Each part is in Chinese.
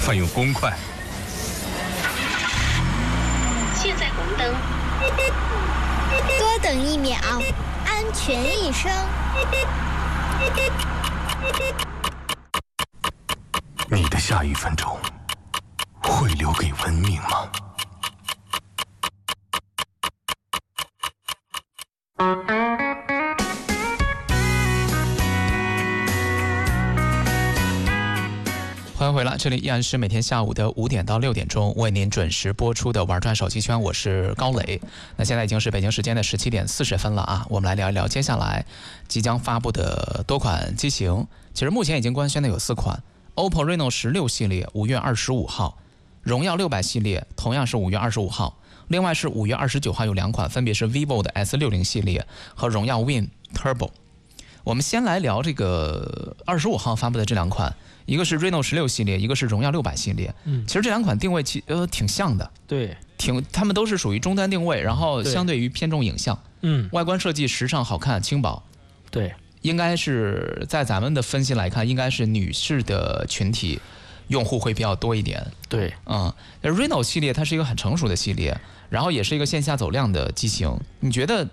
泛用公筷。 现在红灯， 多等1秒，安全一生。 你的下1分钟会留给文明吗？ 欢迎回来，这里依然是每天下午的5点到6点钟为您准时播出的玩转手机圈，我是高磊。那现在已经是北京时间的17点40分了啊，我们来聊一聊接下来即将发布的多款机型。其实目前已经官宣的有4款 ，OPPO Reno 16系列5月25号，荣耀600系列同样是5月25号，另外是5月29号有2款，分别是 vivo 的 S60系列和荣耀 Win Turbo。我们先来聊这个25号发布的这2款。一个是 Reno 16系列，一个是荣耀600系列。其实这2款定位挺像的， 对， 他们都是属于中端定位，然后相对于偏重影像，外观设计时尚好看轻薄， 对， 应该是在咱们的分析来看，应该是女士的群体用户会比较多一点， 对 ，Reno 系列它是一个很成熟的系列，然后也是一个线下走量的机型，你觉得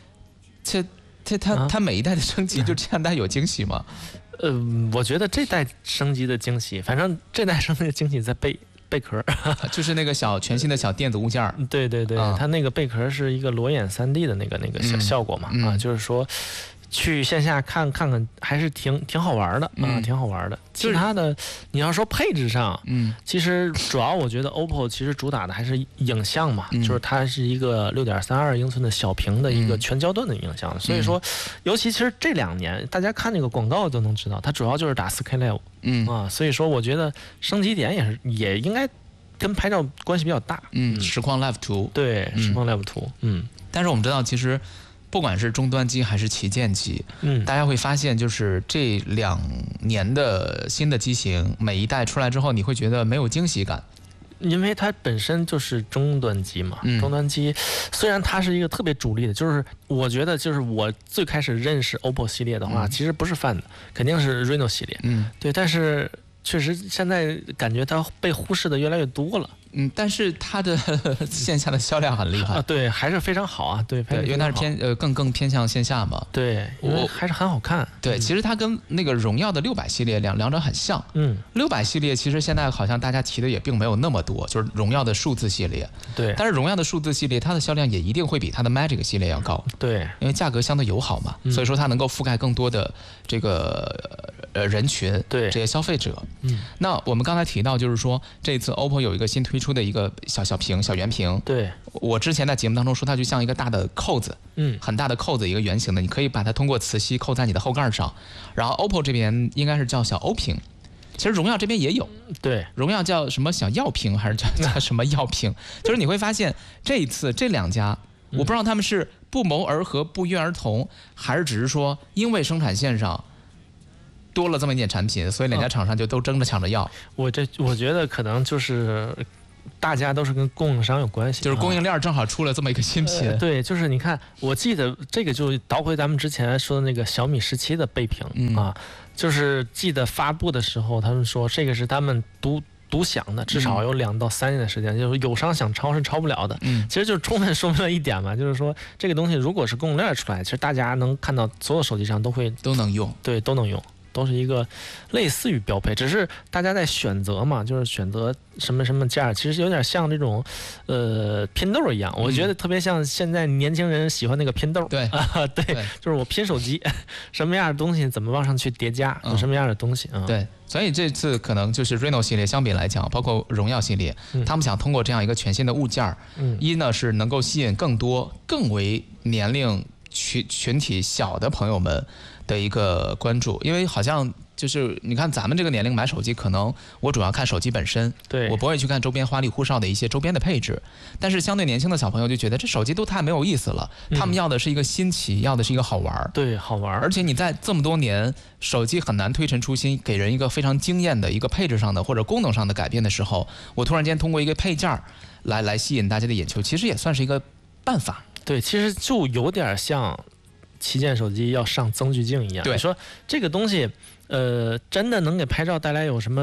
它每一代的升级就这样，它有惊喜吗？ 我觉得这代升级的惊喜，反正这代升级的惊喜在贝壳， 就是那个全新的小电子物件。 对，它那个贝壳是一个裸眼3D 的那个效果嘛，就是说去线下看看还是挺好玩的啊，挺好玩的。其他的你要说配置上，其实主要我觉得 OPPO 其实主打的还是影像嘛，就是它是一个6.32英寸的小屏的一个全焦段的影像，所以说，尤其其实这2年大家看那个广告都能知道，它主要就是打 4K Live，所以说我觉得升级点也应该跟拍照关系比较大， 实况 Live 图， 对，实况 Live 图， 但是我们知道其实。不管是中端机还是旗舰机，大家会发现，就是这2年的新的机型，每一代出来之后，你会觉得没有惊喜感， 因为它本身就是中端机嘛。中端机虽然它是一个特别主力的，就是我觉得就是我最开始认识 OPPO 系列的话，其实不是 Find，肯定是 Reno 系列，对，但是确实现在感觉它被忽视的越来越多了。 但是它的线下的销量很厉害对，还是非常好啊，对， 因为它是更偏向线下嘛， 对，因为还是很好看。 对，其实它跟那个荣耀的600系列两者很像。600系列其实现在好像大家提的也并没有那么多，就是荣耀的数字系列。 对， 但是荣耀的数字系列它的销量也一定会比它的 Magic 系列要高。 对， 因为价格相对友好嘛，所以说它能够覆盖更多的这个人群， 对这些消费者。那我们刚才提到就是说，这次 OPPO 有一个新推出的一个小屏、小圆屏。 对， 我之前在节目当中说，它就像一个大的扣子，很大的扣子，一个圆形的，你可以把它通过磁吸扣在你的后盖上。然后 OPPO 这边应该是叫小 O 屏，其实荣耀这边也有， 对， 荣耀叫什么小药屏还是叫什么药屏？就是你会发现这一次这2家，我不知道他们是不谋而合、不约而同，还是只是说因为生产线上多了这么一点产品，所以2家厂商就都争着抢着要。 我觉得可能就是大家都是跟供应商有关系， 就是供应链正好出了这么一个新品。 对，就是你看，我记得这个就倒回咱们之前说的那个小米17的背屏就是记得发布的时候，他们说这个是他们独享的，至少有2到3年的时间，就是友商想抄是抄不了的。其实就充分说明了一点嘛，就是说这个东西如果是供应链出来，其实大家能看到所有手机上都能用，对，都能用。都是一个类似于标配，只是大家在选择嘛，就是选择什么价，其实有点像这种拼豆一样，我觉得特别像现在年轻人喜欢那个拼豆。 对对，就是我拼手机，什么样的东西怎么往上去叠加，有什么样的东西对，所以这次可能就是 Reno 系列相比来讲，包括荣耀系列，他们想通过这样一个全新的物件，一呢是能够吸引更为年龄群体小的朋友们的一个关注，因为好像就是你看咱们这个年龄买手机，可能我主要看手机本身， 对， 我不会去看周边花里胡哨的一些周边的配置。但是相对年轻的小朋友就觉得这手机都太没有意思了，他们要的是一个新奇，要的是一个好玩。 对，好玩。 而且你在这么多年，手机很难推陈出新，给人一个非常惊艳的一个配置上的或者功能上的改变的时候，我突然间通过一个配件来吸引大家的眼球，其实也算是一个办法。 对，其实就有点像旗舰手机要上增距镜一样。 对， 你说这个东西，真的能给拍照带来有什么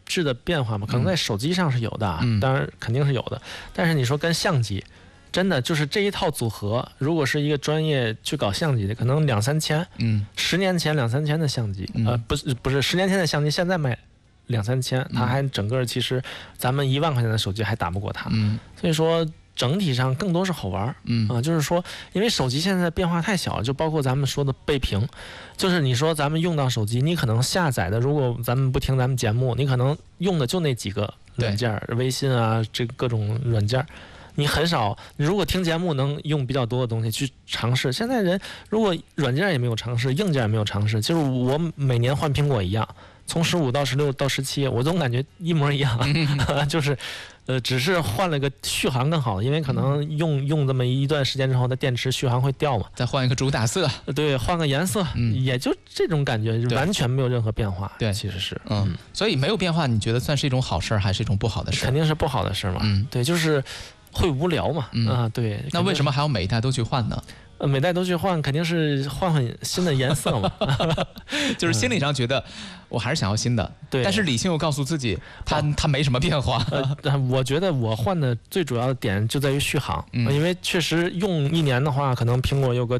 质的变化嘛，可能在手机上是有的，当然肯定是有的。但是你说跟相机，真的就是这一套组合，如果是一个专业去搞相机的，可能2-3千，10年前2-3千的相机，不是10年前的相机，现在卖2-3千，它还整个其实咱们1万块钱的手机还打不过它，所以说。整体上更多是好玩就是说，因为手机现在变化太小了，就包括咱们说的背屏，就是你说咱们用到手机，你可能下载的，如果咱们不听咱们节目，你可能用的就那几个软件，微信啊，这各种软件，你很少。你如果听节目能用比较多的东西去尝试，现在人如果软件也没有尝试，硬件也没有尝试，就是我每年换苹果一样，从15到16到17，我总感觉一模一样，就是。只是换了个续航更好，因为可能用这么一段时间之后，它电池续航会掉嘛。 再换一个主打色， 对，换个颜色，也就这种感觉，完全没有任何变化。对，其实是， 所以没有变化，你觉得算是一种好事还是一种不好的事？ 肯定是不好的事嘛。对，就是会无聊嘛。对。 那为什么还要每一代都去换呢？ 每代都去换，肯定是换新的颜色嘛。 就是心理上觉得我还是想要新的，对。但是理性又告诉自己，它没什么变化。 我觉得我换的最主要的点就在于续航，因为确实用1年的话，可能苹果有个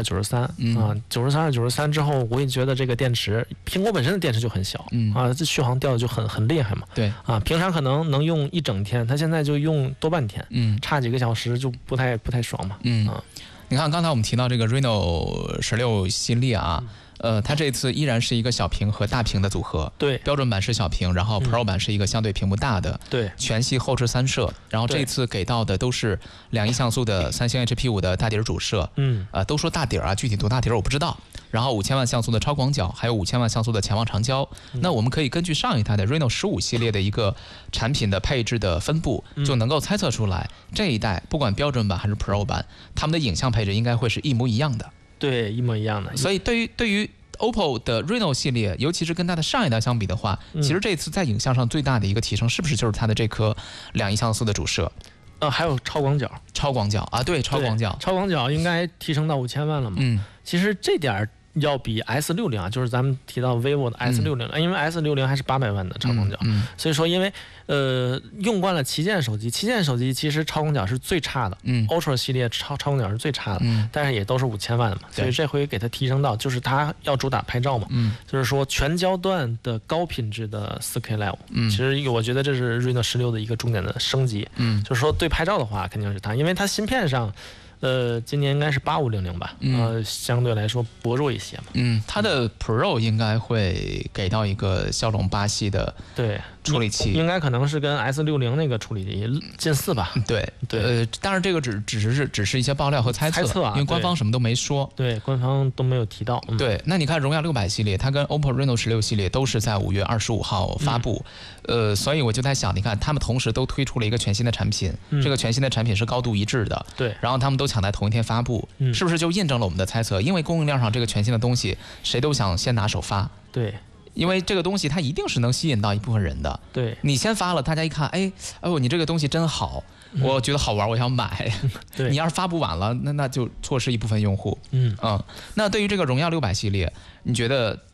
92、93，92、93之后，我也觉得这个电池，苹果本身的电池就很小，这续航掉的就很厉害嘛。 对平常可能能用一整天，它现在就用多半天，差几个小时就不太爽嘛。 你看，刚才我们提到这个 Reno 16系列啊，它这次依然是一个小屏和大屏的组合。 对， 标准版是小屏，然后 Pro 版是一个相对屏幕大的。 对， 全系后置3摄，然后这次给到的都是2亿像素的三星 HP5的大底主摄。都说大底啊，具体多大底我不知道。然后5000万像素的超广角，还有5000万像素的潜望长焦。那我们可以根据上一代的 Reno 15系列的一个产品的配置的分布，就能够猜测出来这一代不管标准版还是 Pro 版，他们的影像配置应该会是一模一样的。 对，一模一样的。 所以对于 OPPO 的 Reno 系列，尤其是跟它的上一代相比的话，其实这次在影像上最大的一个提升，是不是就是它的这颗2亿像素的主摄？ 还有超广角。 超广角啊，对，超广角。 超广角应该提升到5000万了嘛？其实这点要比 S60啊，就是咱们提到 vivo 的 S60，因为 S60还是800万的超广角，所以说因为用惯了旗舰手机其实超广角是最差的，Ultra 系列超广角是最差的，但是也都是5000万的嘛，所以这回给它提升到，就是它要主打拍照嘛，就是说全焦段的高品质的4K Live，其实我觉得这是 Reno 16的一个重点的升级，就是说对拍照的话肯定是它，因为它芯片上。今年应该是8500吧，相对来说薄弱一些嘛。 它的 Pro 应该会给到一个骁龙8系的处理器， 应该可能是跟 S60那个处理器近似吧。 对，当然这个只是一些爆料和猜测啊，因为官方什么都没说。 对，官方都没有提到。 对，那你看荣耀600系列，它跟 OPPO Reno 16系列都是在5月25号发布，所以我就在想，你看他们同时都推出了一个全新的产品，这个全新的产品是高度一致的。 对， 然后他们都抢在同一天发布，是不是就印证了我们的猜测？因为供应链上这个全新的东西，谁都想先拿手发。 对， 因为这个东西它一定是能吸引到一部分人的。 对，你先发了，大家一看，哎呦，你这个东西真好，我觉得好玩，我想买。 对， 你要是发布晚了，那就错失一部分用户。那对于这个荣耀600系列，你觉得